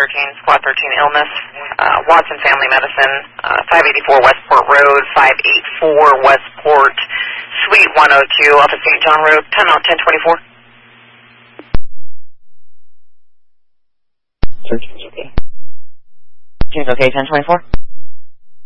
Squad 13 illness. Watson Family Medicine, 584 Westport Road, 584 Westport, Suite 102, off of St. John Road, 10 out 1024. Search is okay. Seems okay, 1024.